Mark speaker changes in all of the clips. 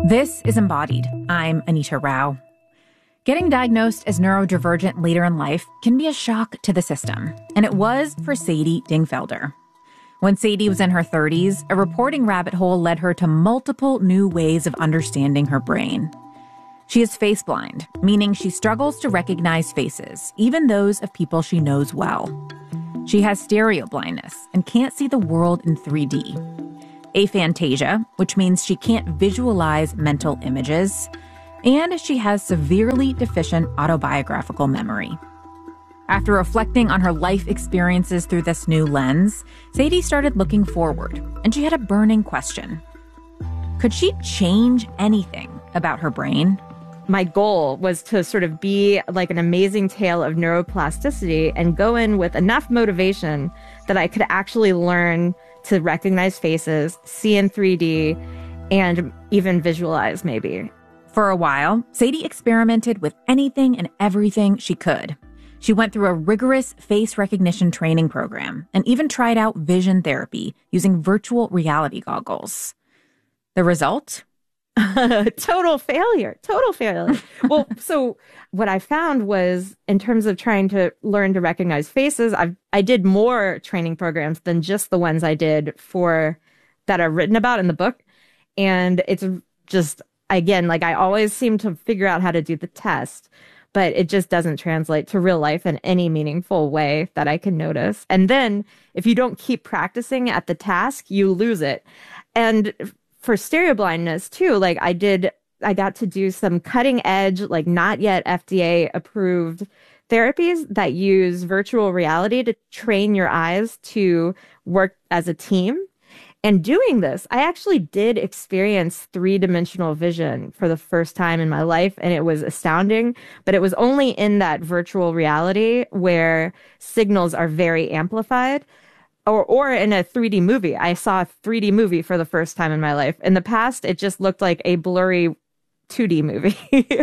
Speaker 1: This is Embodied. I'm Anita Rao. Getting diagnosed as neurodivergent later in life can be a shock to the system, and it was for Sadie Dingfelder. When Sadie was in her 30s, a reporting rabbit hole led her to multiple new ways of understanding her brain. She is face blind, meaning she struggles to recognize faces, even those of people she knows well. She has stereo blindness and can't see the world in 3D. Aphantasia, which means she can't visualize mental images, and she has severely deficient autobiographical memory. After reflecting on her life experiences through this new lens, Sadie started looking forward, and she had a burning question. Could she change anything about her brain?
Speaker 2: My goal was to sort of be like an amazing tale of neuroplasticity and go in with enough motivation that I could actually learn to recognize faces, see in 3D, and even visualize maybe.
Speaker 1: For a while, Sadie experimented with anything and everything she could. She went through a rigorous face recognition training program and even tried out vision therapy using virtual reality goggles. The result?
Speaker 2: Total failure. Well, so what I found was, in terms of trying to learn to recognize faces, I did more training programs than just the ones I did that are written about in the book. And it's just, again, like I always seem to figure out how to do the test, but it just doesn't translate to real life in any meaningful way that I can notice. And then if you don't keep practicing at the task, you lose it. And for stereo blindness too, like I got to do some cutting edge, like not yet FDA approved therapies that use virtual reality to train your eyes to work as a team. And doing this, I actually did experience three-dimensional vision for the first time in my life, and it was astounding. But it was only in that virtual reality where signals are very amplified. Or in a 3D movie. I saw a 3D movie for the first time in my life. In the past, it just looked like a blurry 2D movie.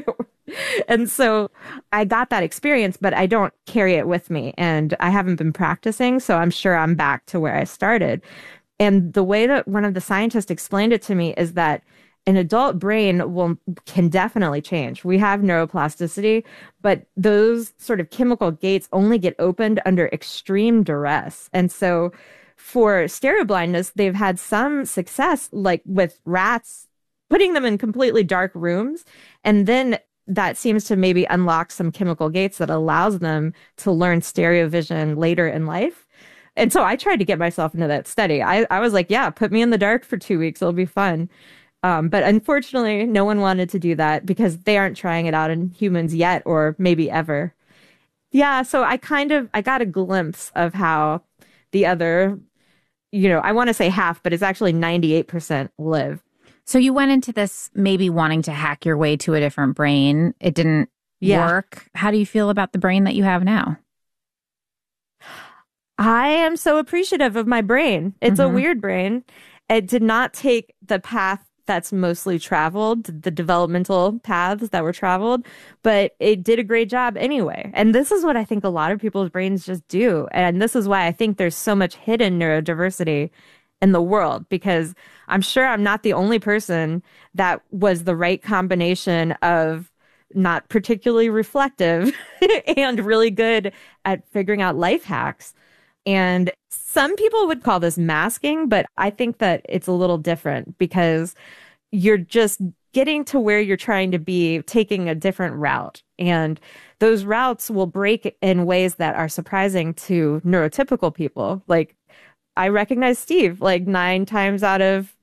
Speaker 2: And so I got that experience, but I don't carry it with me. And I haven't been practicing, so I'm sure I'm back to where I started. And the way that one of the scientists explained it to me is that an adult brain can definitely change. We have neuroplasticity, but those sort of chemical gates only get opened under extreme duress. And so for stereo blindness, they've had some success, like with rats, putting them in completely dark rooms. And then that seems to maybe unlock some chemical gates that allows them to learn stereo vision later in life. And so I tried to get myself into that study. I was like, yeah, put me in the dark for 2 weeks. It'll be fun. But unfortunately, no one wanted to do that because they aren't trying it out in humans yet, or maybe ever. Yeah, so I got a glimpse of how the other, I want to say half, but it's actually 98% live.
Speaker 1: So you went into this maybe wanting to hack your way to a different brain. It didn't work. How do you feel about the brain that you have now?
Speaker 2: I am so appreciative of my brain. It's a weird brain. It did not take the path that's mostly traveled, the developmental paths that were traveled, but it did a great job anyway. And this is what I think a lot of people's brains just do. And this is why I think there's so much hidden neurodiversity in the world, because I'm sure I'm not the only person that was the right combination of not particularly reflective and really good at figuring out life hacks. And some people would call this masking, but I think that it's a little different because you're just getting to where you're trying to be, taking a different route. And those routes will break in ways that are surprising to neurotypical people. Like, I recognize Steve like 99 times out of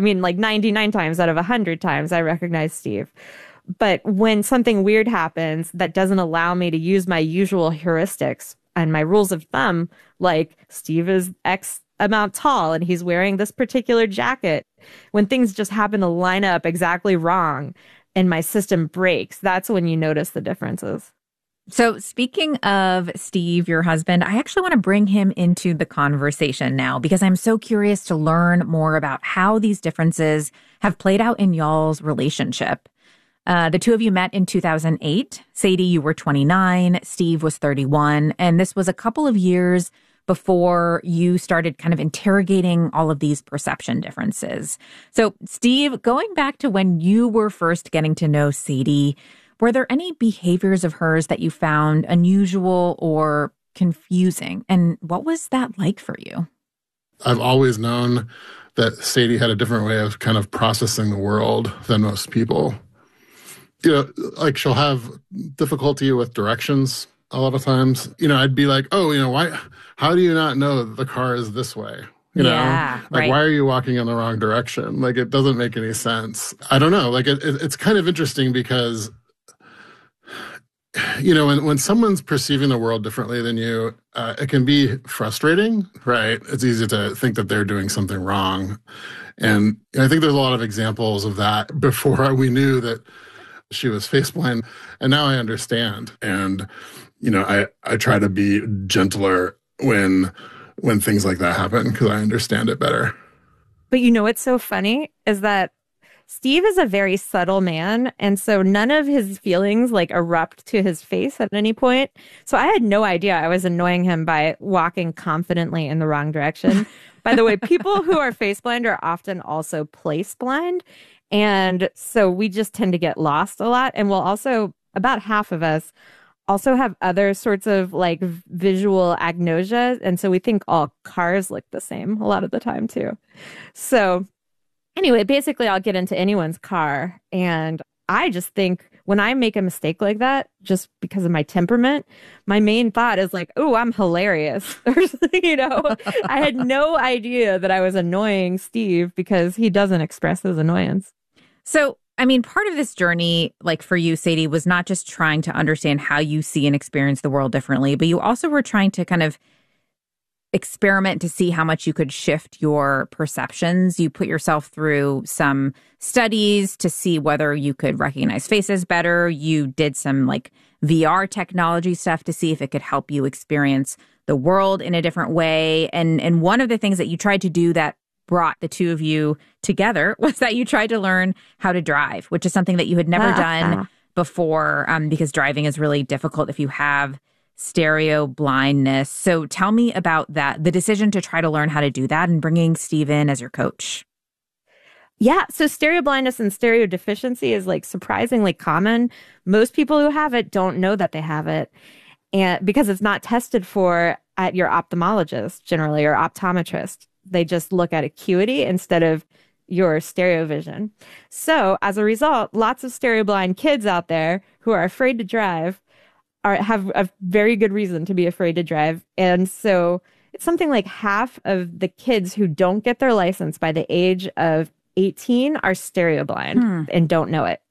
Speaker 2: 100 times I recognize Steve. But when something weird happens that doesn't allow me to use my usual heuristics and my rules of thumb, like Steve is X amount tall and he's wearing this particular jacket, when things just happen to line up exactly wrong and my system breaks, that's when you notice the differences.
Speaker 1: So speaking of Steve, your husband, I actually want to bring him into the conversation now because I'm so curious to learn more about how these differences have played out in y'all's relationship. The two of you met in 2008. Sadie, you were 29. Steve was 31. And this was a couple of years before you started kind of interrogating all of these perception differences. So, Steve, going back to when you were first getting to know Sadie, were there any behaviors of hers that you found unusual or confusing? And what was that like for you?
Speaker 3: I've always known that Sadie had a different way of kind of processing the world than most people. Like she'll have difficulty with directions a lot of times. I'd be like, why, how do you not know that the car is this way?
Speaker 1: Right.
Speaker 3: Why are you walking in the wrong direction? Like, it doesn't make any sense. I don't know. Like, it's kind of interesting because, when someone's perceiving the world differently than you, it can be frustrating, right? It's easy to think that they're doing something wrong. And I think there's a lot of examples of that before we knew that she was face blind. And now I understand. And, I try to be gentler when things like that happen because I understand it better.
Speaker 2: But what's so funny is that Steve is a very subtle man. And so none of his feelings erupt to his face at any point. So I had no idea I was annoying him by walking confidently in the wrong direction. By the way, people who are face blind are often also place blind. And so we just tend to get lost a lot. And we'll also, about half of us, also have other sorts of visual agnosia. And so we think all cars look the same a lot of the time too. So anyway, basically I'll get into anyone's car. And I just think when I make a mistake like that, just because of my temperament, my main thought is oh, I'm hilarious. I had no idea that I was annoying Steve because he doesn't express his annoyance.
Speaker 1: So, part of this journey, for you, Sadie, was not just trying to understand how you see and experience the world differently, but you also were trying to kind of experiment to see how much you could shift your perceptions. You put yourself through some studies to see whether you could recognize faces better. You did some VR technology stuff to see if it could help you experience the world in a different way. And one of the things that you tried to do that brought the two of you together was that you tried to learn how to drive, which is something that you had never done before, because driving is really difficult if you have stereo blindness. So tell me about that, the decision to try to learn how to do that and bringing Steve in as your coach.
Speaker 2: Yeah, so stereo blindness and stereo deficiency is surprisingly common. Most people who have it don't know that they have it, and because it's not tested for at your ophthalmologist generally or optometrist. They just look at acuity instead of your stereo vision. So as a result, lots of stereo blind kids out there who are afraid to drive have a very good reason to be afraid to drive. And so it's something like half of the kids who don't get their license by the age of 18 are stereo blind and don't know it.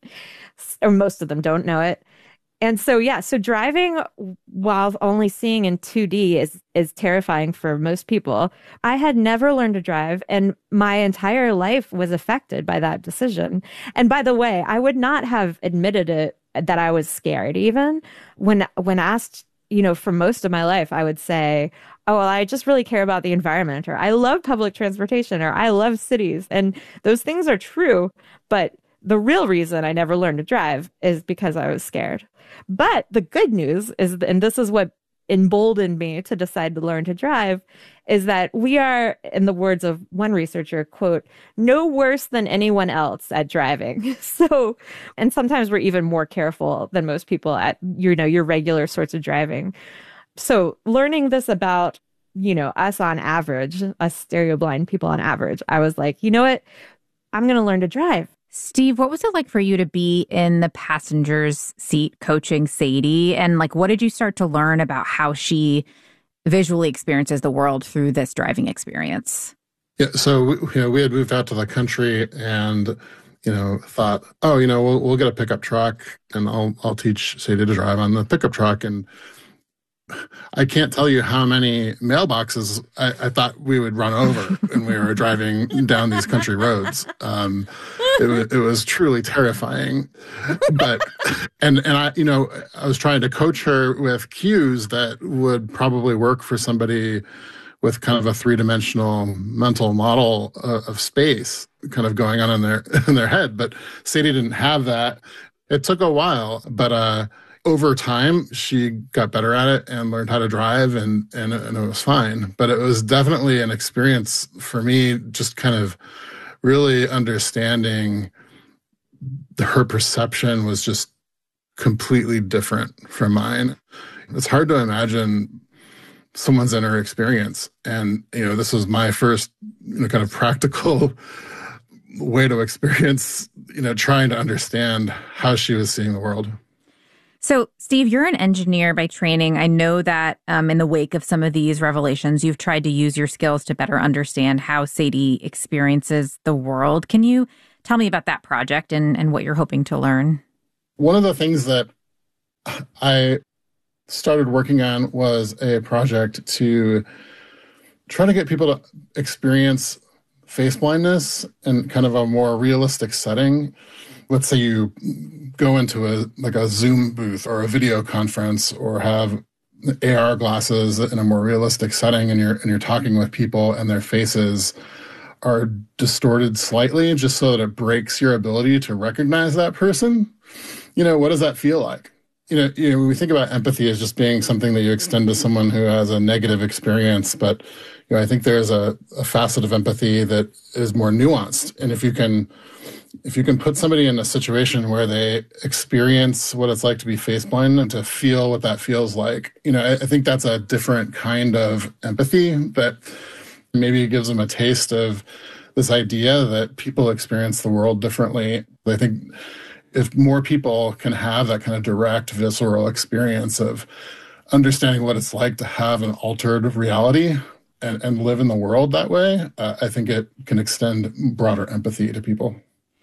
Speaker 2: Or most of them don't know it. And so, so driving while only seeing in 2D is terrifying for most people. I had never learned to drive, and my entire life was affected by that decision. And by the way, I would not have admitted it that I was scared even. When asked, for most of my life, I would say, oh, well, I just really care about the environment, or I love public transportation, or I love cities. And those things are true, but the real reason I never learned to drive is because I was scared. But the good news is, and this is what emboldened me to decide to learn to drive, is that we are, in the words of one researcher, quote, no worse than anyone else at driving. So, and sometimes we're even more careful than most people at, your regular sorts of driving. So learning this about, us on average, us stereo blind people on average, I was like, you know what? I'm going to learn to drive.
Speaker 1: Steve, what was it like for you to be in the passenger's seat coaching Sadie? And what did you start to learn about how she visually experiences the world through this driving experience?
Speaker 3: Yeah, so we had moved out to the country and thought, we'll get a pickup truck and I'll teach Sadie to drive on the pickup truck. And I can't tell you how many mailboxes I thought we would run over when we were driving down these country roads. It was truly terrifying. But and I was trying to coach her with cues that would probably work for somebody with kind of a three-dimensional mental model of space kind of going on in their head. But Sadie didn't have that. It took a while, but over time, she got better at it and learned how to drive, and it was fine. But it was definitely an experience for me, just kind of really understanding her perception was just completely different from mine. It's hard to imagine someone's inner experience. And, this was my first, kind of practical way to experience, trying to understand how she was seeing the world.
Speaker 1: So, Steve, you're an engineer by training. I know that in the wake of some of these revelations, you've tried to use your skills to better understand how Sadie experiences the world. Can you tell me about that project and what you're hoping to learn?
Speaker 3: One of the things that I started working on was a project to try to get people to experience face blindness in kind of a more realistic setting. Let's say you go into a Zoom booth or a video conference, or have AR glasses in a more realistic setting, and you're talking with people and their faces are distorted slightly just so that it breaks your ability to recognize that person. What does that feel like? When we think about empathy as just being something that you extend to someone who has a negative experience, but I think there's a facet of empathy that is more nuanced. And if you can put somebody in a situation where they experience what it's like to be face blind and to feel what that feels like, I think that's a different kind of empathy that maybe gives them a taste of this idea that people experience the world differently. I think if more people can have that kind of direct, visceral experience of understanding what it's like to have an altered reality and live in the world that way, I think it can extend broader empathy to people.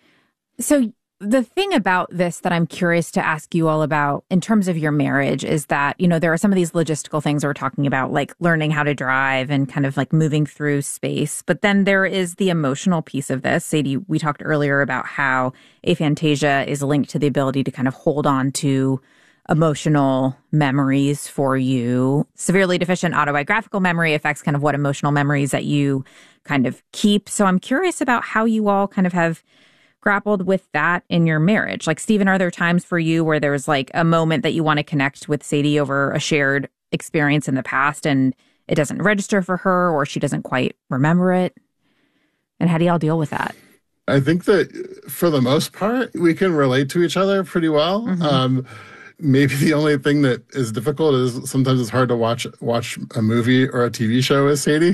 Speaker 1: So the thing about this that I'm curious to ask you all about in terms of your marriage is that, there are some of these logistical things we're talking about, like learning how to drive and kind of like moving through space. But then there is the emotional piece of this. Sadie, we talked earlier about how aphantasia is linked to the ability to kind of hold on to emotional memories for you. Severely deficient autobiographical memory affects kind of what emotional memories that you kind of keep. So I'm curious about how you all kind of have grappled with that in your marriage. Like, Stephen, are there times for you where there's like a moment that you want to connect with Sadie over a shared experience in the past and it doesn't register for her, or she doesn't quite remember it? And how do y'all deal with that?
Speaker 3: I think that for the most part, we can relate to each other pretty well. Mm-hmm. Maybe the only thing that is difficult is sometimes it's hard to watch a movie or a TV show with Sadie.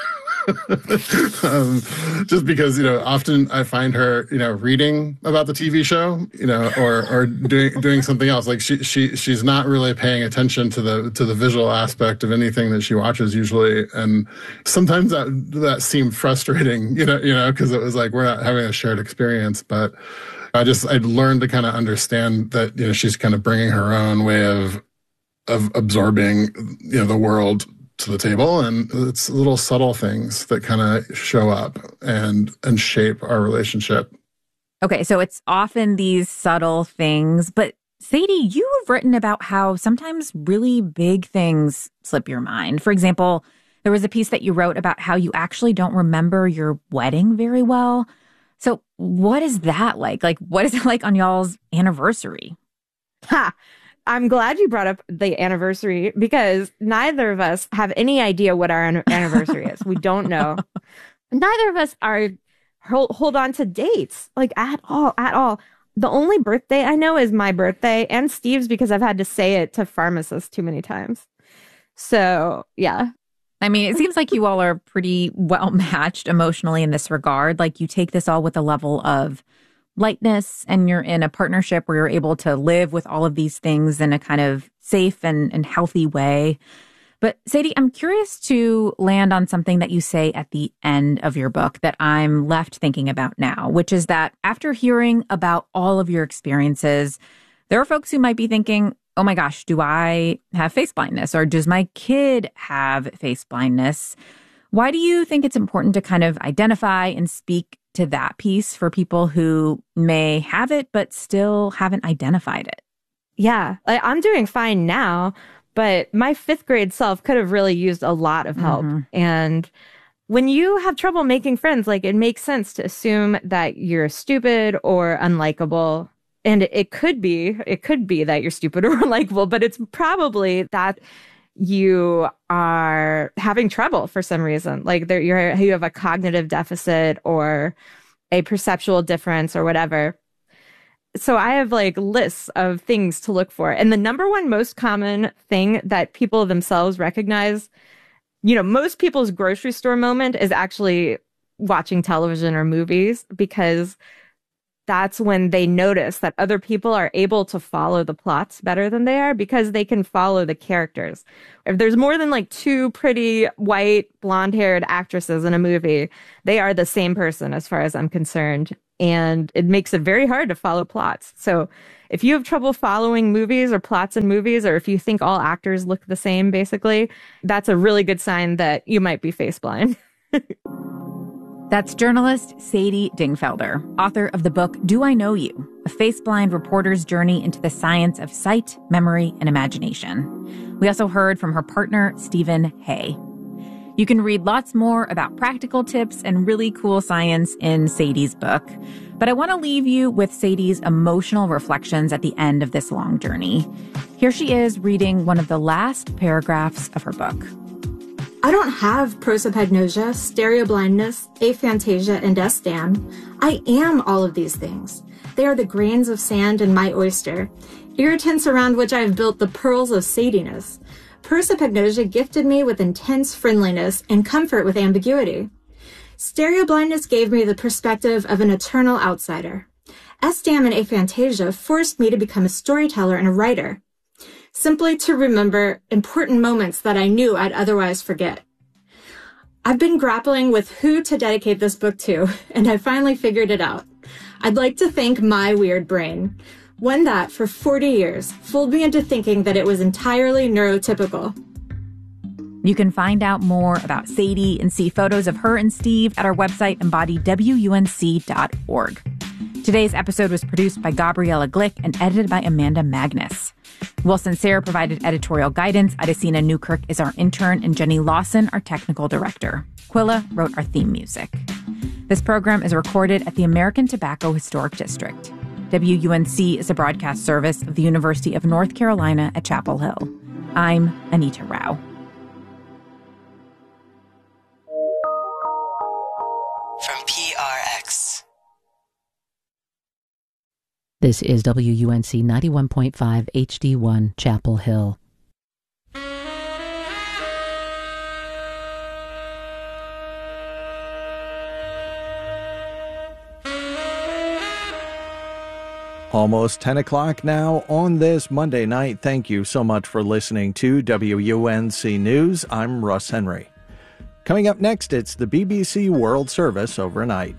Speaker 3: Just because, often I find her, reading about the TV show, or doing something else. Like she's not really paying attention to the visual aspect of anything that she watches usually. And sometimes that seemed frustrating, because it was like, we're not having a shared experience. But I'd learned to kind of understand that, she's kind of bringing her own way of absorbing, the world to the table, and it's little subtle things that kind of show up and shape our relationship.
Speaker 1: Okay, so it's often these subtle things, but Sadie, you have written about how sometimes really big things slip your mind. For example, there was a piece that you wrote about how you actually don't remember your wedding very well. So what is that like? Like, what is it like on y'all's anniversary?
Speaker 2: I'm glad you brought up the anniversary, because neither of us have any idea what our anniversary is. We don't know. Neither of us hold on to dates, like at all. The only birthday I know is my birthday and Steve's, because I've had to say it to pharmacists too many times. So, yeah.
Speaker 1: I mean, it seems like you all are pretty well matched emotionally in this regard. Like, you take this all with a level of lightness, and you're in a partnership where you're able to live with all of these things in a kind of safe and healthy way. But Sadie, I'm curious to land on something that you say at the end of your book that I'm left thinking about now, which is that after hearing about all of your experiences, there are folks who might be thinking, oh my gosh, do I have face blindness, or does my kid have face blindness? Why do you think it's important to kind of identify and speak to that piece for people who may have it but still haven't identified it?
Speaker 2: Yeah, I'm doing fine now, but my 5th grade self could have really used a lot of help. Mm-hmm. And when you have trouble making friends, like, it makes sense to assume that you're stupid or unlikable. And it could be that you're stupid or unlikable, but it's probably that you are having trouble for some reason. Like you have a cognitive deficit or a perceptual difference or whatever. So I have like lists of things to look for. And the number one most common thing that people themselves recognize, most people's grocery store moment is actually watching television or movies, because that's when they notice that other people are able to follow the plots better than they are, because they can follow the characters. If there's more than like two pretty white, blonde-haired actresses in a movie, they are the same person as far as I'm concerned. And it makes it very hard to follow plots. So if you have trouble following movies or plots in movies, or if you think all actors look the same, basically, that's a really good sign that you might be face blind.
Speaker 1: That's journalist Sadie Dingfelder, author of the book Do I Know You? A face-blind reporter's journey into the science of sight, memory, and imagination. We also heard from her partner, Stephen Hay. You can read lots more about practical tips and really cool science in Sadie's book. But I want to leave you with Sadie's emotional reflections at the end of this long journey. Here she is reading one of the last paragraphs of her book.
Speaker 4: I don't have prosopagnosia, stereoblindness, aphantasia, and S-DAM. I am all of these things. They are the grains of sand in my oyster, irritants around which I have built the pearls of sadiness. Prosopagnosia gifted me with intense friendliness and comfort with ambiguity. Stereoblindness gave me the perspective of an eternal outsider. S-DAM and aphantasia forced me to become a storyteller and a writer, simply to remember important moments that I knew I'd otherwise forget. I've been grappling with who to dedicate this book to, and I finally figured it out. I'd like to thank my weird brain, one that, for 40 years, fooled me into thinking that it was entirely neurotypical.
Speaker 1: You can find out more about Sadie and see photos of her and Steve at our website, embodywunc.org. Today's episode was produced by Gabriella Glick and edited by Amanda Magnus. Wilson Sayre provided editorial guidance. Adesina Newkirk is our intern, and Jenny Lawson, our technical director. Quilla wrote our theme music. This program is recorded at the American Tobacco Historic District. WUNC is a broadcast service of the University of North Carolina at Chapel Hill. I'm Anita Rao.
Speaker 5: From PRX.
Speaker 6: This is WUNC 91.5 HD1 Chapel Hill.
Speaker 7: Almost 10 o'clock now on this Monday night. Thank you so much for listening to WUNC News. I'm Russ Henry. Coming up next, it's the BBC World Service overnight.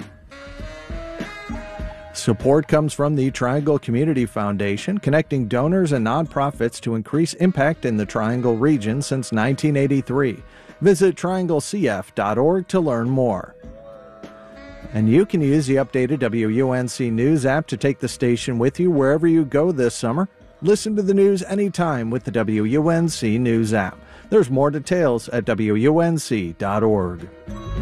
Speaker 7: Support comes from the Triangle Community Foundation, connecting donors and nonprofits to increase impact in the Triangle region since 1983. Visit trianglecf.org to learn more. And you can use the updated WUNC News app to take the station with you wherever you go this summer. Listen to the news anytime with the WUNC News app. There's more details at WUNC.org.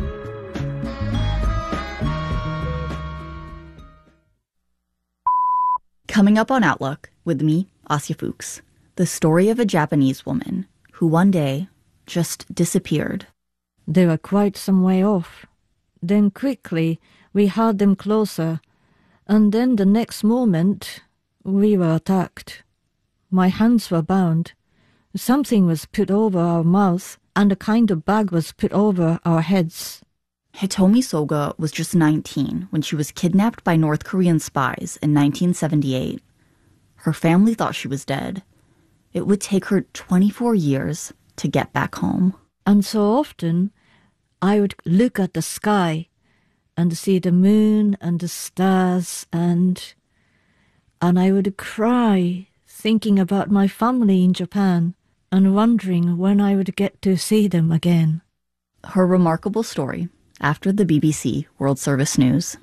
Speaker 8: Coming up on Outlook with me, Asya Fuchs, the story of a Japanese woman who one day just disappeared.
Speaker 9: They were quite some way off. Then quickly we heard them closer, and then the next moment we were attacked. My hands were bound. Something was put over our mouth, and a kind of bag was put over our heads.
Speaker 8: Hitomi Soga was just 19 when she was kidnapped by North Korean spies in 1978. Her family thought she was dead. It would take her 24 years to get back home.
Speaker 9: And so often, I would look at the sky and see the moon and the stars, and I would cry thinking about my family in Japan and wondering when I would get to see them again.
Speaker 8: Her remarkable story after the BBC World Service News.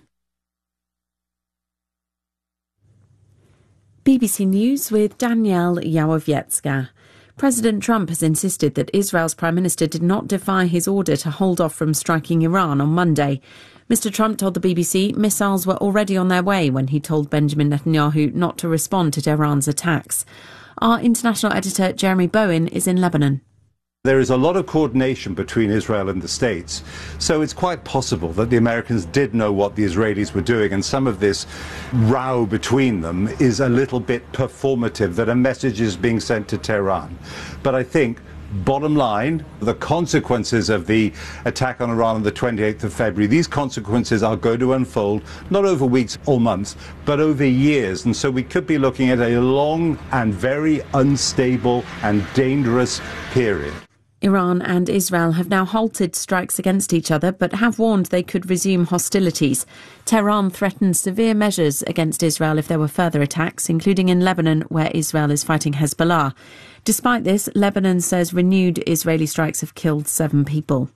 Speaker 10: BBC News with Danielle Yawowiecka. President Trump has insisted that Israel's Prime Minister did not defy his order to hold off from striking Iran on Monday. Mr. Trump told the BBC missiles were already on their way when he told Benjamin Netanyahu not to respond to Tehran's attacks. Our international editor Jeremy Bowen is in Lebanon.
Speaker 11: There is a lot of coordination between Israel and the States, so it's quite possible that the Americans did know what the Israelis were doing, and some of this row between them is a little bit performative, that a message is being sent to Tehran. But I think, bottom line, the consequences of the attack on Iran on the 28th of February, these consequences are going to unfold not over weeks or months, but over years. And so we could be looking at a long and very unstable and dangerous period.
Speaker 10: Iran and Israel have now halted strikes against each other, but have warned they could resume hostilities. Tehran threatened severe measures against Israel if there were further attacks, including in Lebanon, where Israel is fighting Hezbollah. Despite this, Lebanon says renewed Israeli strikes have killed 7 people.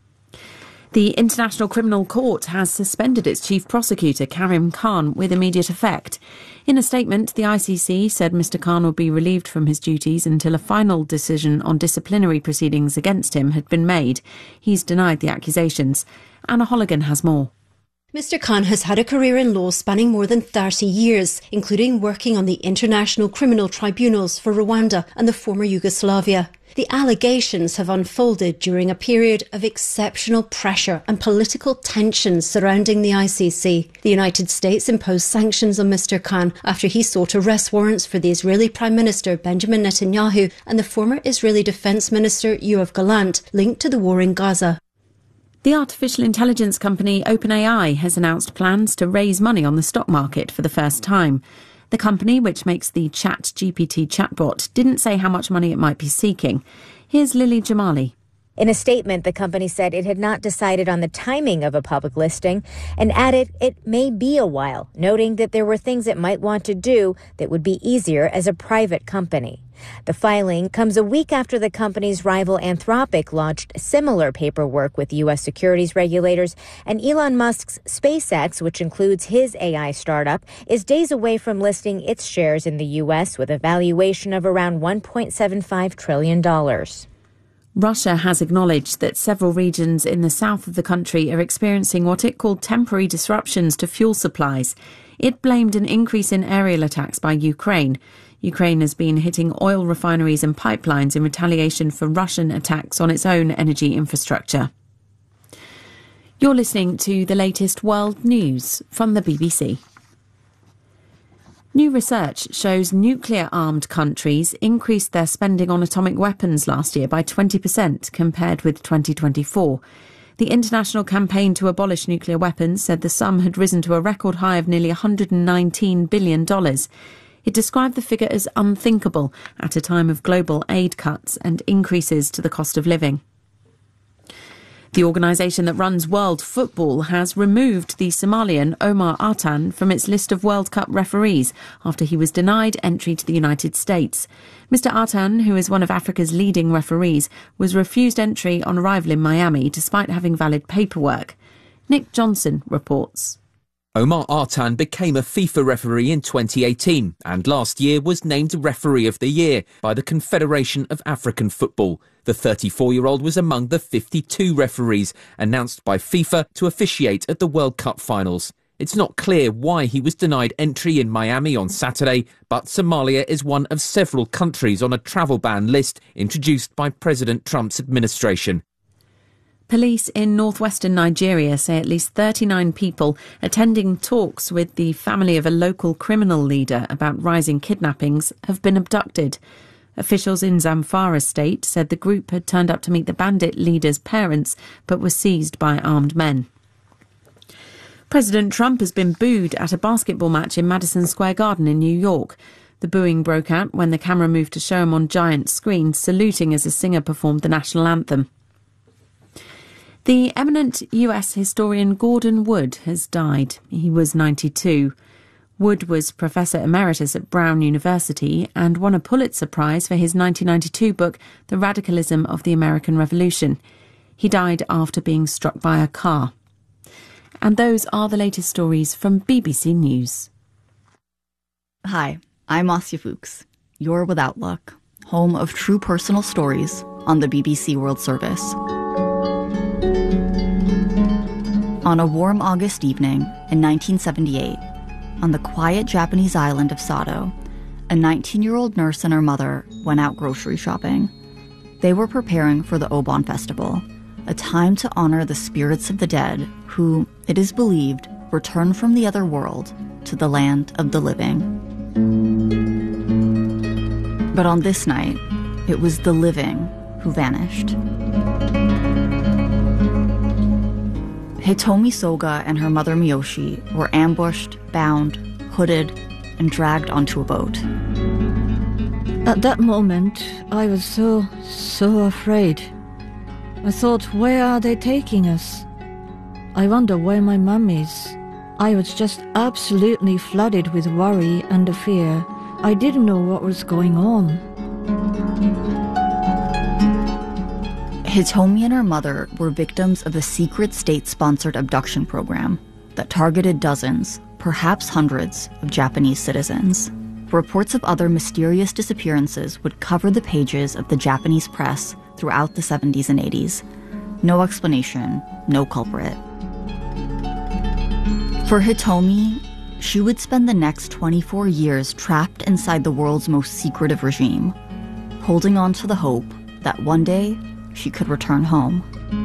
Speaker 10: The International Criminal Court has suspended its chief prosecutor, Karim Khan, with immediate effect. In a statement, the ICC said Mr. Khan will be relieved from his duties until a final decision on disciplinary proceedings against him had been made. He's denied the accusations. Anna Holligan has more.
Speaker 12: Mr. Khan has had a career in law spanning more than 30 years, including working on the International Criminal Tribunals for Rwanda and the former Yugoslavia. The allegations have unfolded during a period of exceptional pressure and political tensions surrounding the ICC. The United States imposed sanctions on Mr. Khan after he sought arrest warrants for the Israeli Prime Minister Benjamin Netanyahu and the former Israeli Defense Minister Yoav Gallant, linked to the war in Gaza.
Speaker 10: The artificial intelligence company OpenAI has announced plans to raise money on the stock market for the first time. The company, which makes the ChatGPT chatbot, didn't say how much money it might be seeking. Here's Lily Jamali.
Speaker 13: In a statement, the company said it had not decided on the timing of a public listing and added it may be a while, noting that there were things it might want to do that would be easier as a private company. The filing comes a week after the company's rival Anthropic launched similar paperwork with U.S. securities regulators, and Elon Musk's SpaceX, which includes his AI startup, is days away from listing its shares in the U.S. with a valuation of around $1.75 trillion.
Speaker 10: Russia has acknowledged that several regions in the south of the country are experiencing what it called temporary disruptions to fuel supplies. It blamed an increase in aerial attacks by Ukraine. Ukraine has been hitting oil refineries and pipelines in retaliation for Russian attacks on its own energy infrastructure. You're listening to the latest world news from the BBC. New research shows nuclear-armed countries increased their spending on atomic weapons last year by 20% compared with 2024. The International Campaign to Abolish Nuclear Weapons said the sum had risen to a record high of nearly $119 billion. It described the figure as unthinkable at a time of global aid cuts and increases to the cost of living. The organisation that runs world football has removed the Somalian Omar Artan from its list of World Cup referees after he was denied entry to the United States. Mr. Artan, who is one of Africa's leading referees, was refused entry on arrival in Miami despite having valid paperwork. Nick Johnson reports.
Speaker 14: Omar Artan became a FIFA referee in 2018 and last year was named Referee of the Year by the Confederation of African Football. The 34-year-old was among the 52 referees announced by FIFA to officiate at the World Cup finals. It's not clear why he was denied entry in Miami on Saturday, but Somalia is one of several countries on a travel ban list introduced by President Trump's administration.
Speaker 10: Police in northwestern Nigeria say at least 39 people attending talks with the family of a local criminal leader about rising kidnappings have been abducted. Officials in Zamfara state said the group had turned up to meet the bandit leader's parents but were seized by armed men. President Trump has been booed at a basketball match in Madison Square Garden in New York. The booing broke out when the camera moved to show him on giant screens saluting as a singer performed the national anthem. The eminent US historian Gordon Wood has died. He was 92. Wood was Professor Emeritus at Brown University and won a Pulitzer Prize for his 1992 book, The Radicalism of the American Revolution. He died after being struck by a car. And those are the latest stories from BBC News.
Speaker 8: Hi, I'm Asya Fuchs. You're Without Luck. home of true personal stories on the BBC World Service. On a warm August evening in 1978, on the quiet Japanese island of Sado, a 19-year-old nurse and her mother went out grocery shopping. They were preparing for the Obon Festival, a time to honor the spirits of the dead who, it is believed, returned from the other world to the land of the living. But on this night, it was the living who vanished. Hitomi Soga and her mother Miyoshi were ambushed, bound, hooded, and dragged onto a boat.
Speaker 9: At that moment, I was so afraid. I thought, where are they taking us? I wonder where my mum is. I was just absolutely flooded with worry and fear. I didn't know what was going on.
Speaker 8: Hitomi and her mother were victims of a secret state-sponsored abduction program that targeted dozens, perhaps hundreds, of Japanese citizens. Reports of other mysterious disappearances would cover the pages of the Japanese press throughout the 70s and 80s. No explanation, no culprit. For Hitomi, she would spend the next 24 years trapped inside the world's most secretive regime, holding on to the hope that one day she could return home.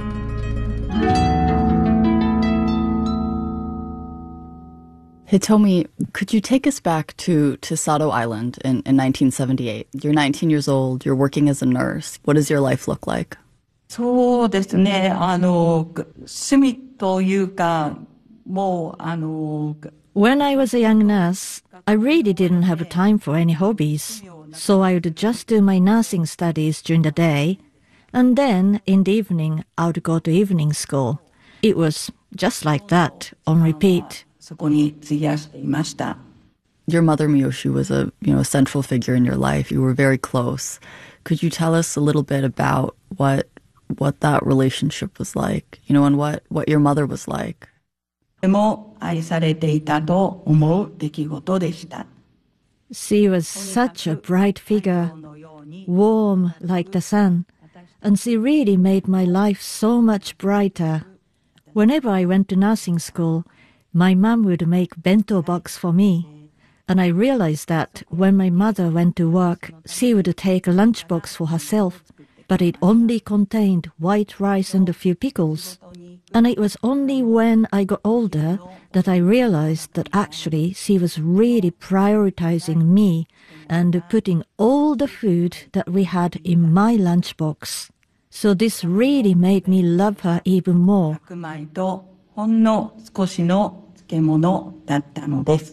Speaker 8: Hitomi, could you take us back to Sado Island in 1978? You're 19 years old, you're working as a nurse. What does your life look like?
Speaker 15: そうですね。趣味というか、もう
Speaker 9: When I was a young nurse, I really didn't have time for any hobbies. So I would just do my nursing studies during the day, and then in the evening I would go to evening school. It was just like that, on repeat.
Speaker 15: そこに費やしていました。
Speaker 8: Your mother Miyoshi was a central figure in your life. You were very close. Could you tell us a little bit about what that relationship was like, and what your mother was like?
Speaker 15: とても愛されていたと思う出来事でした。
Speaker 9: She was such a bright figure, warm like the sun, and she really made my life so much brighter. Whenever I went to nursing school, my mum would make bento box for me. And I realized that when my mother went to work, she would take a lunchbox for herself, but it only contained white rice and a few pickles. And it was only when I got older that I realized that actually she was really prioritizing me and putting all the food that we had in my lunchbox. So this really made me love her even more.
Speaker 15: 白米とほんの少しの漬物だったのです。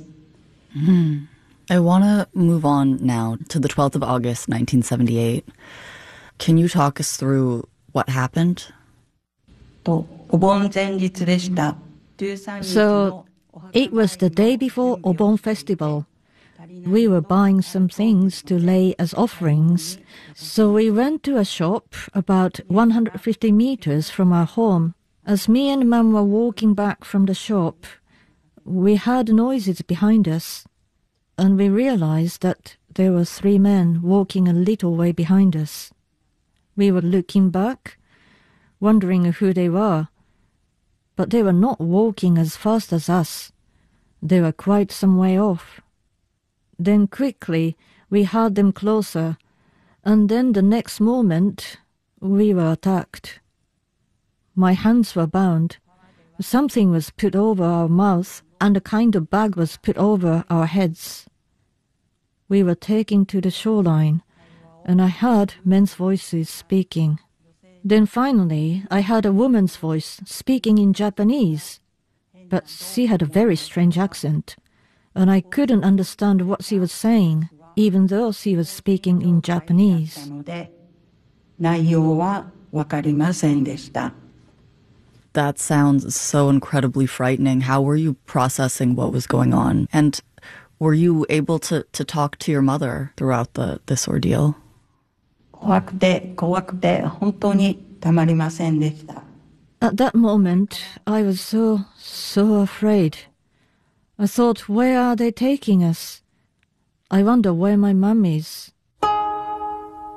Speaker 8: I want to move on now to the 12th of August, 1978. Can you talk us through what happened?
Speaker 15: とお盆前日でした。
Speaker 9: So it was the day before Obon Festival. We were buying some things to lay as offerings, so we went to a shop about 150 meters from our home. As me and Mum were walking back from the shop, we heard noises behind us, and we realized that there were 3 men walking a little way behind us. We were looking back, wondering who they were, but they were not walking as fast as us. They were quite some way off. Then quickly we heard them closer, and then the next moment we were attacked. My hands were bound. Something was put over our mouth, and a kind of bag was put over our heads. We were taken to the shoreline, and I heard men's voices speaking. Then finally I heard a woman's voice speaking in Japanese, but she had a very strange accent, and I couldn't understand what she was saying, even though she was speaking in Japanese.
Speaker 15: 内容はわかりませんでした。
Speaker 8: That sounds so incredibly frightening. How were you processing what was going on? And were you able to talk to your mother throughout this ordeal?
Speaker 15: 怖くて本当にたまりませんでした。
Speaker 9: At that moment, I was so afraid. I thought, where are they taking us? I wonder where my mum is.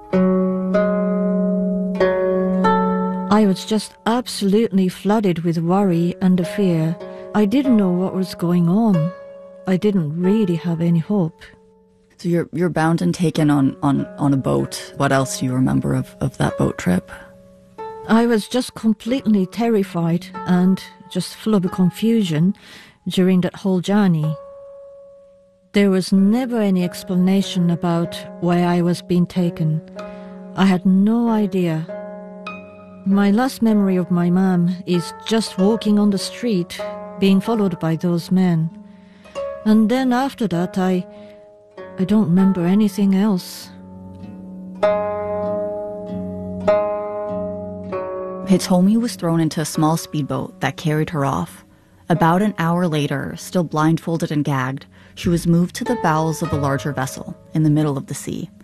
Speaker 9: I was just absolutely flooded with worry and fear. I didn't know what was going on. I didn't really have any hope.
Speaker 8: So you're bound and taken on a boat. What else do you remember of that boat trip?
Speaker 9: I was just completely terrified and just full of confusion during that whole journey. There was never any explanation about where I was being taken. I had no idea. My last memory of my mom is just walking on the street, being followed by those men. And then after that, I don't remember anything else.
Speaker 8: Hitomi was thrown into a small speedboat that carried her off. About an hour later, still blindfolded and gagged, she was moved to the bowels of a larger vessel in the middle of the sea.